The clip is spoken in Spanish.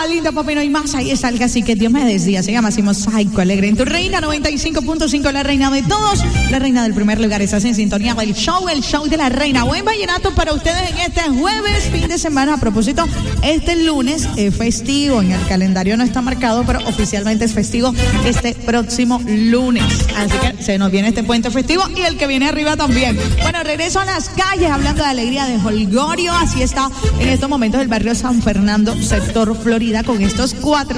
linda, papi, no hay más. Ahí está el cacique Diomedes Díaz. Se llama Mosaico Alegre. En tu reina 95.5, la reina de todos. La reina del primer lugar. Estás en sintonía del show, el show de la reina. Buen vallenato para ustedes en este jueves, fin de semana. A propósito, este lunes es festivo. En el calendario no está marcado, pero oficialmente es festivo este próximo lunes. Así que se nos viene este puente festivo y el que viene arriba también. Bueno, regreso a las calles hablando de alegría de Holgorio. Así está en estos momentos el barrio San Fernando, sector Florida, con estos 4